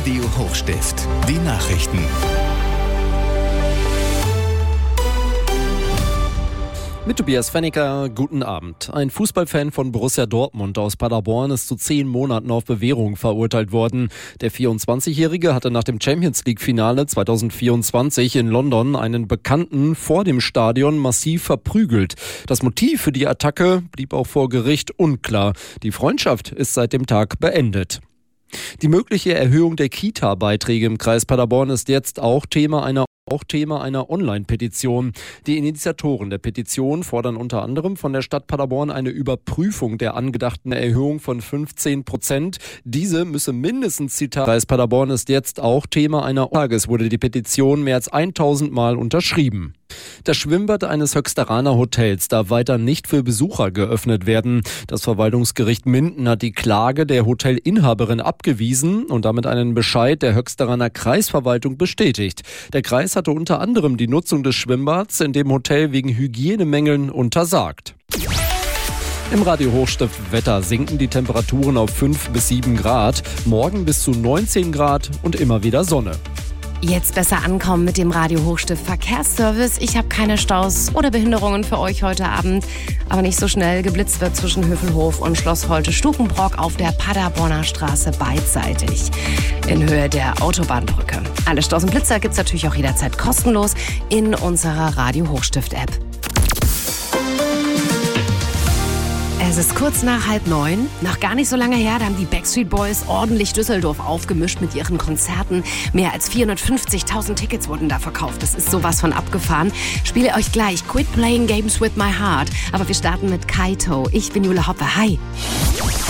Radio Hochstift. Die Nachrichten. Mit Tobias Fennicker, guten Abend. Ein Fußballfan von Borussia Dortmund aus Paderborn ist zu 10 Monaten auf Bewährung verurteilt worden. Der 24-Jährige hatte nach dem Champions-League-Finale 2024 in London einen Bekannten vor dem Stadion massiv verprügelt. Das Motiv für die Attacke blieb auch vor Gericht unklar. Die Freundschaft ist seit dem Tag beendet. Die mögliche Erhöhung der Kita-Beiträge im Kreis Paderborn ist jetzt auch Thema einer Online-Petition. Die Initiatoren der Petition fordern unter anderem von der Stadt Paderborn eine Überprüfung der angedachten Erhöhung von 15%. Diese müsse mindestens, Zitat, Kreis Paderborn ist jetzt auch Thema einer Tages, wurde die Petition mehr als 1000 Mal unterschrieben. Das Schwimmbad eines Höchsteraner Hotels darf weiter nicht für Besucher geöffnet werden. Das Verwaltungsgericht Minden hat die Klage der Hotelinhaberin abgewiesen und damit einen Bescheid der Höchsteraner Kreisverwaltung bestätigt. Der Kreis hatte unter anderem die Nutzung des Schwimmbads in dem Hotel wegen Hygienemängeln untersagt. Im Radio Hochstift Wetter sinken die Temperaturen auf 5 bis 7 Grad, morgen bis zu 19 Grad und immer wieder Sonne. Jetzt besser ankommen mit dem Radio Hochstift Verkehrsservice. Ich habe keine Staus oder Behinderungen für euch heute Abend, aber nicht so schnell. Geblitzt wird zwischen Hövelhof und Schloss Holte-Stukenbrock auf der Paderborner Straße beidseitig in Höhe der Autobahnbrücke. Alle Staus und Blitzer gibt's natürlich auch jederzeit kostenlos in unserer Radio Hochstift App. Es ist kurz nach 8:30, noch gar nicht so lange her, da haben die Backstreet Boys ordentlich Düsseldorf aufgemischt mit ihren Konzerten. Mehr als 450.000 Tickets wurden da verkauft. Das ist sowas von abgefahren. Spiele euch gleich Quit Playing Games with My Heart. Aber wir starten mit Kaito. Ich bin Jule Hoppe. Hi.